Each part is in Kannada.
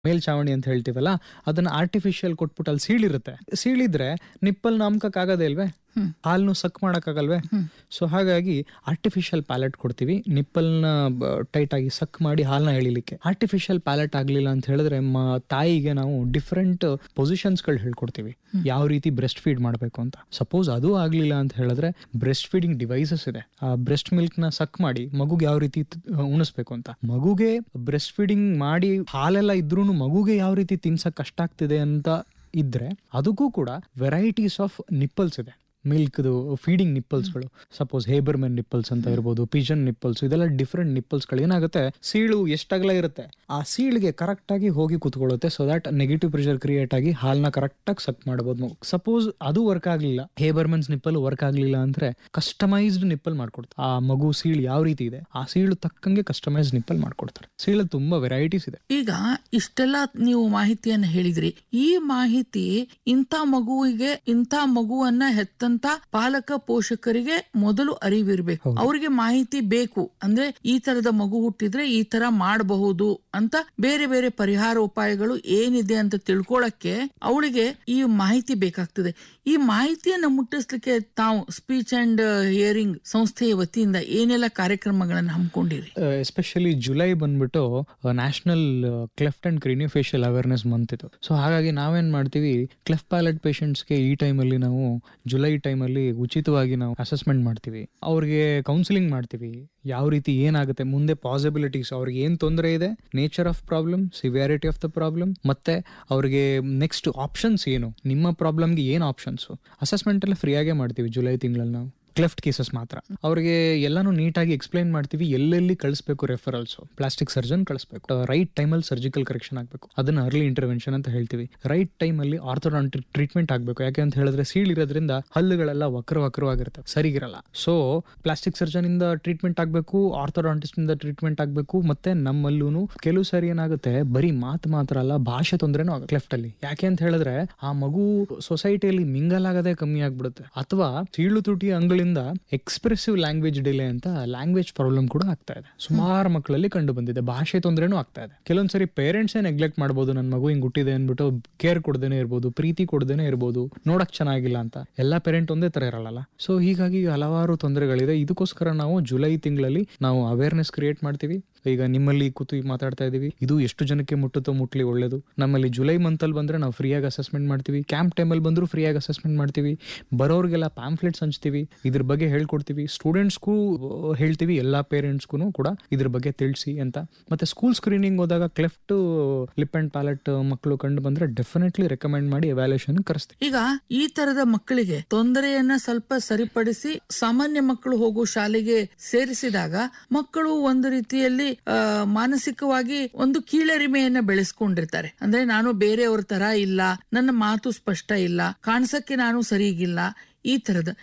ಮೇಲ್ಚಾವಣಿ ಅಂತ ಹೇಳ್ತೀವಲ್ಲ, ಅದನ್ನ ಆರ್ಟಿಫಿಷಿಯಲ್ ಕೊಟ್ಬಿಟ್ಟು ಅಲ್ಲಿ ಸೀಳಿರುತ್ತೆ. ಸೀಳಿದ್ರೆ ನಿಪ್ಪಲ್ ನಾಮ್ಕಕ್ಕಾಗದೇ ಇಲ್ವೇ, ಹಾಲ್ನು ಸಕ್ ಮಾಡಕ್ಕಾಗಲ್ವೇ? ಸೊ ಹಾಗಾಗಿ ಆರ್ಟಿಫಿಷಿಯಲ್ ಪ್ಯಾಲೆಟ್ ಕೊಡ್ತೀವಿ, ನಿಪ್ಪಲ್ನ ಟೈಟ್ ಆಗಿ ಸಕ್ ಮಾಡಿ ಹಾಲ್ನ ಎಳಿಲಿಕ್ಕೆ. ಆರ್ಟಿಫಿಷಿಯಲ್ ಪ್ಯಾಲೆಟ್ ಆಗ್ಲಿಲ್ಲ ಅಂತ ಹೇಳಿದ್ರೆ ತಾಯಿಗೆ ನಾವು ಡಿಫ್ರೆಂಟ್ ಪೊಸಿಷನ್ಸ್ಗಳು ಹೇಳ್ಕೊಡ್ತೀವಿ, ಯಾವ ರೀತಿ ಬ್ರೆಸ್ಟ್ ಫೀಡ್ ಮಾಡಬೇಕು ಅಂತ. ಸಪೋಸ್ ಅದು ಆಗ್ಲಿಲ್ಲ ಅಂತ ಹೇಳಿದ್ರೆ ಬ್ರೆಸ್ಟ್ ಫೀಡಿಂಗ್ ಡಿವೈಸಸ್ ಇದೆ, ಆ ಬ್ರೆಸ್ಟ್ ಮಿಲ್ಕ್ ನ ಸಕ್ ಮಾಡಿ ಮಗುಗೆ ಯಾವ ರೀತಿ ಉಣಿಸ್ಬೇಕು ಅಂತ. ಮಗುಗೆ ಬ್ರೆಸ್ಟ್ ಫೀಡಿಂಗ್ ಮಾಡಿ ಹಾಲೆಲ್ಲ ಇದ್ರೂ ಮಗುಗೆ ಯಾವ ರೀತಿ ತಿನ್ಸಕ್ ಕಷ್ಟ ಆಗ್ತಿದೆ ಅಂತ ಇದ್ರೆ ಅದಕ್ಕೂ ಕೂಡ ವೆರೈಟೀಸ್ ಆಫ್ ನಿಪ್ಪಲ್ಸ್ ಇದೆ. ಮಿಲ್ಕ್ದು ಫೀಡಿಂಗ್ ನಿಪ್ಪಲ್ಸ್ಗಳು, ಸಪೋಸ್ ಹೇಬರ್ಮನ್ ನಿಪ್ಪಲ್ಸ್ ಅಂತ ಇರ್ಬೋದು, ಪಿಜನ್ ನಿಪ್ಪಲ್ಸ್, ಇದೆಲ್ಲ ಡಿಫ್ರೆಂಟ್ ನಿಪ್ಪಲ್ಸ್ಗಳು. ಏನಾಗುತ್ತೆ, ಸೀಳು ಎಷ್ಟಾಗಲ ಇರುತ್ತೆ ಆ ಸೀಳಿಗೆ ಕರೆಕ್ಟ್ ಆಗಿ ಹೋಗಿ ಕೂತ್ಕೊಳ್ಳುತ್ತೆ. So that negative pressure create ಆಗಿ ಹಾಲ್ನ ಕರೆಕ್ಟ್ ಆಗಿ ಸಕ್ ಮಾಡಬಹುದು. ಸಪೋಸ್ ಅದು ವರ್ಕ್ ಆಗ್ಲಿಲ್ಲ, ಹೇಬರ್ಮನ್ಸ್ ನಿಪ್ಪಲ್ ವರ್ಕ್ ಆಗ್ಲಿಲ್ಲ ಅಂದ್ರೆ ಕಸ್ಟಮೈಸ್ಡ್ ನಿಪ್ಪಲ್ ಮಾಡ್ಕೊಡ್ತಾರೆ. ಆ ಮಗು ಸೀಳು ಯಾವ ರೀತಿ ಇದೆ ಆ ಸೀಳು ತಕ್ಕಂಗೆ ಕಸ್ಟಮೈಸ್ಡ್ ನಿಪ್ಪಲ್ ಮಾಡ್ಕೊಡ್ತಾರೆ. ಸೀಳು ತುಂಬಾ ವೆರೈಟೀಸ್ ಇದೆ. ಈಗ ಇಷ್ಟೆಲ್ಲ ನೀವು ಮಾಹಿತಿಯನ್ನ ಹೇಳಿದ್ರಿ, ಈ ಮಾಹಿತಿ ಇಂಥ ಮಗುವಿಗೆ, ಇಂಥ ಮಗುವನ್ನ ಹೆತ್ತ ಪಾಲಕ ಪೋಷಕರಿಗೆ ಮೊದಲು ಅರಿವಿರ್ಬೇಕು. ಅವರಿಗೆ ಮಾಹಿತಿ ಬೇಕು. ಅಂದ್ರೆ ಈ ತರದ ಮಗು ಹುಟ್ಟಿದ್ರೆ ಈ ತರ ಮಾಡಬಹುದು ಅಂತ ಬೇರೆ ಬೇರೆ ಪರಿಹಾರ ಉಪಾಯಗಳು ಏನಿದೆ ಅಂತ ತಿಳ್ಕೊಳಕ್ಕೆ ಅವಳಿಗೆ ಈ ಮಾಹಿತಿ ಬೇಕಾಗ್ತದೆ. ಈ ಮಾಹಿತಿಯನ್ನ ಮುಟ್ಟಿಸ್ಲಿಕ್ಕೆ ತಾವು ಸ್ಪೀಚ್ ಅಂಡ್ ಹಿಯರಿಂಗ್ ಸಂಸ್ಥೆಯ ವತಿಯಿಂದ ಏನೆಲ್ಲ ಕಾರ್ಯಕ್ರಮಗಳನ್ನು ಹಮ್ಮಿಕೊಂಡಿರಿ? ಎಸ್ಪೆಷಲಿ ಜುಲೈ ಬಂದ್ಬಿಟ್ಟು national cleft and ಕ್ರಿನಿಯೋಫೇಶಿಯಲ್ awareness month ಇದು. ಸೊ ಹಾಗಾಗಿ ನಾವೇನ್ ಮಾಡ್ತೀವಿ, ಕ್ಲೆಫ್ಟ್ ಪ್ಯಾಲೆಟ್ ಪೇಷಂಟ್ಸ್ಗೆ ಈ ಟೈಮಲ್ಲಿ ನಾವು ಜುಲೈ ಟೈಮಲ್ಲಿ ಉಚಿತವಾಗಿ ನಾವು ಅಸೆಸ್ಮೆಂಟ್ ಮಾಡ್ತೀವಿ, ಅವ್ರಿಗೆ ಕೌನ್ಸಿಲಿಂಗ್ ಮಾಡ್ತೀವಿ, ಯಾವ ರೀತಿ ಏನಾಗುತ್ತೆ ಮುಂದೆ, ಪಾಸಿಬಿಲಿಟೀಸ್, ಅವ್ರಿಗೆ ಏನ್ ತೊಂದರೆ ಇದೆ, nature of problem, severity of the problem, ಮತ್ತೆ ಅವ್ರಿಗೆ ನೆಕ್ಸ್ಟ್ ಆಪ್ಷನ್ಸ್ ಏನು, ನಿಮ್ಮ ಪ್ರಾಬ್ಲಮ್ಗೆ ಏನ್ ಆಪ್ಷನ್ಸ್. ಅಸೆಸ್ಮೆಂಟ್ ಎಲ್ಲ ಫ್ರೀ ಆಗೇ ಮಾಡ್ತೀವಿ ಜುಲೈ ತಿಂಗಳಲ್ಲಿ ನಾವು. ಕ್ಲೆಫ್ಟ್ ಕೇಸಸ್ ಮಾತ್ರ ಅವ್ರಿಗೆ ಎಲ್ಲಾನು ನೀಟಾಗಿ ಎಕ್ಸ್ಪ್ಲೈನ್ ಮಾಡ್ತೀವಿ. ಎಲ್ಲೆಲ್ಲಿ ಕಳಿಸ್ಬೇಕು ರೆಫರಲ್ಸ್, ಪ್ಲಾಸ್ಟಿಕ್ ಸರ್ಜನ್ ಕಳಿಸ್ಬೇಕು, ರೈಟ್ ಟೈಮಲ್ಲಿ ಸರ್ಜಿಕಲ್ ಕರೆಕ್ಷನ್ ಆಗಬೇಕು, ಅದನ್ನ ಅರ್ಲಿ ಇಂಟರ್ವೆನ್ಷನ್ ಅಂತ ಹೇಳ್ತೀವಿ. ರೈಟ್ ಟೈಮಲ್ಲಿ ಆರ್ಥೋಡಾಂಟಿಕ್ ಟ್ರೀಟ್ಮೆಂಟ್ ಆಗಬೇಕು. ಯಾಕೆ ಅಂತ ಹೇಳಿದ್ರೆ ಸೀಳಿರೋದ್ರಿಂದ ಹಲ್ಲುಗಳೆಲ್ಲ ವಕ್ರವಾಗಿರುತ್ತೆ, ಸರಿಗಿರಲ್ಲ. ಸೊ ಪ್ಲಾಸ್ಟಿಕ್ ಸರ್ಜನ್ ಇಂದ ಟ್ರೀಟ್ಮೆಂಟ್ ಆಗಬೇಕು, ಆರ್ಥೋಡಾಂಟಿಸ್ಟ್ ಇಂದ ಟ್ರೀಟ್ಮೆಂಟ್ ಆಗಬೇಕು. ಮತ್ತೆ ನಮ್ಮಲ್ಲೂ ಕೆಲವು ಸರಿ ಏನಾಗುತ್ತೆ, ಬರೀ ಮಾತು ಮಾತ್ರ ಅಲ್ಲ, ಭಾಷೆ ತೊಂದರೆನೂ ಆಗುತ್ತೆ ಕ್ಲೆಫ್ಟ್ ಅಲ್ಲಿ. ಯಾಕೆ ಅಂತ ಹೇಳಿದ್ರೆ ಆ ಮಗು ಸೊಸೈಟಿಯಲ್ಲಿ ಮಿಂಗಲ್ ಆಗದೆ ಕಮ್ಮಿ ಆಗ್ಬಿಡುತ್ತೆ, ಅಥವಾ ಸೀಳು ತುಟಿ ಅಂಗಳ ಎಕ್ಸ್ಪ್ರೆಸಿವ್ ಲ್ಯಾಂಗ್ವೇಜ್ ಡಿಲೇ ಅಂತ ಲ್ಯಾಂಗ್ವೇಜ್ ಪ್ರಾಬ್ಲಮ್ ಕೂಡ ಆಗ್ತಾ ಇದೆ. ಸುಮಾರು ಮಕ್ಕಳಲ್ಲಿ ಕಂಡು ಬಂದಿದೆ. ಭಾಷೆ ತೊಂದರೆನೂ ಆಗ್ತಾ ಇದೆ. ಕೆಲವೊಂದ್ಸರಿ ಪೇರೆಂಟ್ಸ್ ನೆಗ್ಲೆಕ್ಟ್ ಮಾಡ್ಬೋದು, ನನ್ನ ಮಗು ಹಿಂಗ್ ಹುಟ್ಟಿದೆ ಅನ್ಬಿಟ್ಟು ಕೇರ್ ಕೊಡದೇನೆ ಇರ್ಬೋದು, ಪ್ರೀತಿ ಕೊಡದೇನೆ ಇರ್ಬೋದು, ನೋಡಕ್ ಚೆನ್ನಾಗಿಲ್ಲ ಅಂತ. ಎಲ್ಲಾ ಪೇರೆಂಟ್ ಒಂದೇ ತರ ಇರಲ್ಲ. ಸೊ ಹೀಗಾಗಿ ಹಲವಾರು ತೊಂದರೆಗಳಿದೆ. ಇದಕ್ಕೋಸ್ಕರ ನಾವು ಜುಲೈ ತಿಂಗಳಲ್ಲಿ ನಾವು ಅವೇರ್ನೆಸ್ ಕ್ರಿಯೇಟ್ ಮಾಡ್ತೀವಿ. ಈಗ ನಿಮ್ಮಲ್ಲಿ ಕೂತು ಮಾತಾಡ್ತಾ ಇದೀವಿ, ಇದು ಎಷ್ಟು ಜನಕ್ಕೆ ಮುಟ್ಟುತ್ತೋ ಮುಟ್ಲಿ ಒಳ್ಳೇದು. ನಮ್ಮಲ್ಲಿ ಜುಲೈ ಮಂತ್ ಅಲ್ಲಿ ಬಂದ್ರೆ ನಾವು ಫ್ರೀಯಾಗಿ ಅಸೆಸ್ಮೆಂಟ್ ಮಾಡ್ತೀವಿ. ಕ್ಯಾಂಪ್ ಟೈಮಲ್ಲಿ ಬಂದ್ರು ಫ್ರೀಯಾಗಿ ಅಸೆಸ್ಮೆಂಟ್ ಮಾಡ್ತೀವಿ. ಬರೋರ್ಗೆಲ್ಲ ಪ್ಯಾಂಫ್ಲೆಟ್ಸ್ ಹಂಚ್ತೀವಿ, ಇದ್ರ ಬಗ್ಗೆ ಹೇಳ್ಕೊಡ್ತೀವಿ. ಸ್ಟೂಡೆಂಟ್ಸ್ಗೂ ಹೇಳ್ತೀವಿ, ಎಲ್ಲಾ ಪೇರೆಂಟ್ಸ್ಗೂ ಕೂಡ ಇದ್ರ ಬಗ್ಗೆ ತಿಳಿಸಿ ಅಂತ. ಮತ್ತೆ ಸ್ಕೂಲ್ ಸ್ಕ್ರೀನಿಂಗ್ ಹೋದಾಗ ಕ್ಲೆಫ್ಟ್ ಲಿಪ್ ಅಂಡ್ ಪ್ಯಾಲೆಟ್ ಮಕ್ಕಳು ಕಂಡು ಬಂದ್ರೆ ಡೆಫಿನೆಟ್ಲಿ ರೆಕಮೆಂಡ್ ಮಾಡಿ ಎವ್ಯಾಲ್ಯೂಯೇಷನ್ ಕರೆಸ್ತೀವಿ. ಈಗ ಈ ತರದ ಮಕ್ಕಳಿಗೆ ತೊಂದರೆಯನ್ನ ಸ್ವಲ್ಪ ಸರಿಪಡಿಸಿ ಸಾಮಾನ್ಯ ಮಕ್ಕಳು ಹೋಗೋ ಶಾಲೆಗೆ ಸೇರಿಸಿದಾಗ ಮಕ್ಕಳು ಒಂದು ರೀತಿಯಲ್ಲಿ ಮಾನಸಿಕವಾಗಿ ಒಂದು ಕೀಳರಿಮೆಯನ್ನ ಬೆಳೆಸ್ಕೊಂಡಿರ್ತಾರೆ. ಅಂದ್ರೆ ನಾನು ಬೇರೆಯವ್ರ ತರ ಇಲ್ಲ, ನನ್ನ ಮಾತು ಸ್ಪಷ್ಟ ಇಲ್ಲ, ಕಾಣಿಸಕ್ಕೆ ನಾನು ಸರಿಗಿಲ್ಲ, ಈ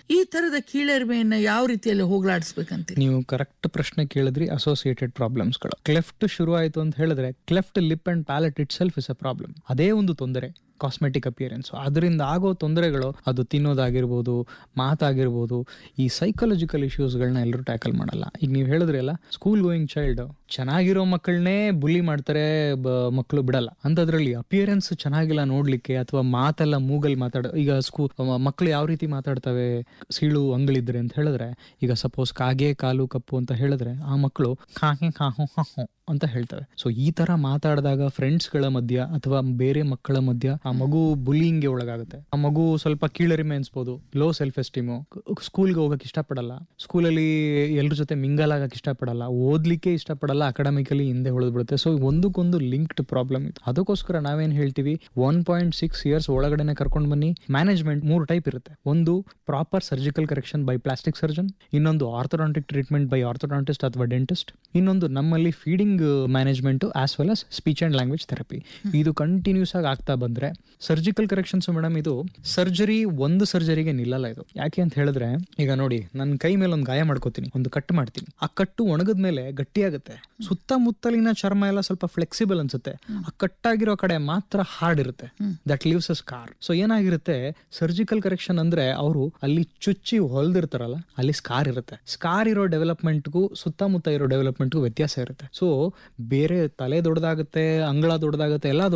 ತರದ ಕೀಳರಿಮೆಯನ್ನ ಯಾವ ರೀತಿಯಲ್ಲಿ ಹೋಗ್ಲಾಡಿಸ್ಬೇಕಂತ ನೀವು ಕರೆಕ್ಟ್ ಪ್ರಶ್ನೆ ಕೇಳಿದ್ರಿ. ಅಸೋಸಿಯೇಟೆಡ್ ಪ್ರಾಬ್ಲಮ್ಸ್ಗಳು ಕ್ಲೆಫ್ಟ್ ಶುರು ಆಯ್ತು ಅಂತ ಹೇಳಿದ್ರೆ cleft lip and palette it self is a problem. ಅದೇ ಒಂದು ತೊಂದರೆ, ಕಾಸ್ಮೆಟಿಕ್ ಅಪಿಯರೆನ್ಸ್. ಅದರಿಂದ ಆಗೋ ತೊಂದರೆಗಳು, ಅದು ತಿನ್ನೋದಾಗಿರ್ಬೋದು, ಮಾತಾಗಿರ್ಬೋದು, ಈ ಸೈಕಾಲಜಿಕಲ್ ಇಶ್ಯೂಸ್ಗಳನ್ನ ಎಲ್ಲರೂ ಟ್ಯಾಕಲ್ ಮಾಡಲ್ಲ. ಈಗ ನೀವು ಹೇಳಿದ್ರಿ ಅಲ್ಲ, ಸ್ಕೂಲ್ ಗೋಯಿಂಗ್ ಚೈಲ್ಡ್, ಚೆನ್ನಾಗಿರೋ ಮಕ್ಕಳನ್ನೇ ಬುಲಿ ಮಾಡ್ತಾರೆ ಮಕ್ಕಳು, ಬಿಡಲ್ಲ. ಅಂತದ್ರಲ್ಲಿ ಅಪಿಯರೆನ್ಸ್ ಚೆನ್ನಾಗಿಲ್ಲ ನೋಡ್ಲಿಕ್ಕೆ, ಅಥವಾ ಮಾತೆಲ್ಲ ಮೂಗಲ್ ಈಗ ಮಕ್ಕಳು ಯಾವ ರೀತಿ ಮಾತಾಡ್ತವೆ ಸೀಳು ಅಂಗಳಿದ್ರೆ ಅಂತ ಹೇಳಿದ್ರೆ, ಈಗ ಸಪೋಸ್ ಕಾಗೆ ಕಾಲು ಕಪ್ಪು ಅಂತ ಹೇಳಿದ್ರೆ ಆ ಮಕ್ಕಳು ಕಾಗೆ ಕಾಹು ಹಾಹು ಅಂತ ಹೇಳ್ತವೆ. ಸೊ ಈ ತರ ಮಾತಾಡಿದಾಗ ಫ್ರೆಂಡ್ಸ್ ಗಳ ಮಧ್ಯ ಅಥವಾ ಬೇರೆ ಮಕ್ಕಳ ಮಧ್ಯ ಆ ಮಗು ಬುಲಿಂಗ್ಗೆ ಒಳಗಾಗುತ್ತೆ. ಆ ಮಗು ಸ್ವಲ್ಪ ಕೀಳರಿಮೆ ಅನ್ಸ್ಬೋದು, ಲೋ ಸೆಲ್ಫ್ ಎಸ್ಟೀಮು, ಸ್ಕೂಲ್ಗೆ ಹೋಗಕ್ ಇಷ್ಟಪಡಲ್ಲ, ಸ್ಕೂಲಲ್ಲಿ ಎಲ್ರ ಜೊತೆ ಮಿಂಗಲ್ ಆಗಕ್ ಇಷ್ಟಪಡಲ್ಲ, ಓದ್ಲಿಕ್ಕೆ ಇಷ್ಟಪಡಲ್ಲ, ಅಕಾಡೆಮಿಕಲಿ ಹಿಂದೆ ಉಳಿದ್ಬಿಡುತ್ತೆ. ಸೊ ಒಂದಕ್ಕೊಂದು ಲಿಂಕ್ಡ್ ಪ್ರಾಬ್ಲಮ್ ಇದು. ಅದಕ್ಕೋಸ್ಕರ ನಾವೇನ್ ಹೇಳ್ತೀವಿ, 1.6 years ಒಳಗಡೆನೆ ಕರ್ಕೊಂಡು ಬನ್ನಿ. ಮ್ಯಾನೇಜ್ಮೆಂಟ್ 3 ಟೈಪ್ ಇರುತ್ತೆ. ಒಂದು proper surgical correction by plastic surgeon, ಇನ್ನೊಂದು ಆರ್ಥೋಡಾಂಟಿಕ್ ಟ್ರೀಟ್ಮೆಂಟ್ ಬೈ ಆರ್ಥೋಡಾಂಟಿಸ್ಟ್ ಅಥವಾ ಡೆಂಟಿಸ್ಟ್, ಇನ್ನೊಂದು ನಮ್ಮಲ್ಲಿ feeding management as well as speech and language therapy. ಇದು ಕಂಟಿನ್ಯೂಸ್ ಆಗಿ ಆಗ್ತಾ ಬಂದ್ರೆ ಸರ್ಜಿಕಲ್ ಕರೆಕ್ಷನ್ಸ್ ಮೇಡಮ್, ಇದು ಒಂದು ಸರ್ಜರಿಗೆ ನಿಲ್ಲಲ್ಲ ಇದು. ಯಾಕೆ ಅಂತ ಹೇಳಿದ್ರೆ, ಈಗ ನೋಡಿ, ನನ್ನ ಕೈ ಮೇಲೆ ಒಂದು ಗಾಯ ಮಾಡ್ಕೋತೀನಿ, ಒಂದು ಕಟ್ ಮಾಡ್ತೀನಿ, ಆ ಕಟ್ಟು ಒಣಗದ ಮೇಲೆ ಗಟ್ಟಿಯಾಗುತ್ತೆ, ಸುತ್ತಮುತ್ತಲಿನ ಚರ್ಮ ಎಲ್ಲ ಸ್ವಲ್ಪ ಫ್ಲೆಕ್ಸಿಬಲ್ ಅನ್ಸುತ್ತೆ, ಆ ಕಟ್ಟಾಗಿರೋ ಕಡೆ ಮಾತ್ರ ಹಾರ್ಡ್ ಇರುತ್ತೆ, that leaves a scar. So ಏನಾಗಿರುತ್ತೆ, ಸರ್ಜಿಕಲ್ ಕರೆಕ್ಷನ್ ಅಂದ್ರೆ ಅವರು ಅಲ್ಲಿ ಚುಚ್ಚಿ ಹೊಲ್ದಿರ್ತಾರಲ್ಲ, ಅಲ್ಲಿ ಸ್ಕಾರ್ ಇರುತ್ತೆ. ಸ್ಕಾರ್ ಇರೋ ಡೆವಲಪ್ಮೆಂಟ್ಗೂ ಸುತ್ತಮುತ್ತ ಇರೋ ಡೆವಲಪ್ಮೆಂಟ್ಗೂ ವ್ಯತ್ಯಾಸ ಇರುತ್ತೆ. ಸೊ ಬೇರೆ ತಲೆ ದೊಡ್ಡದಾಗುತ್ತೆ, ಅಂಗಳ ದೊಡ್ಡದಾಗುತ್ತೆ, ಎಲ್ಲ